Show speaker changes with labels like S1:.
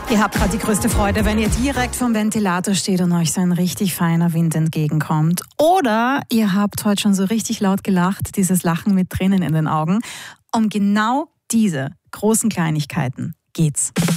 S1: Ihr habt gerade die größte Freude, wenn ihr direkt vom Ventilator steht und euch so ein richtig feiner Wind entgegenkommt. Oder ihr habt heute schon so richtig laut gelacht, dieses Lachen mit Tränen in den Augen. Um genau diese großen Kleinigkeiten geht's.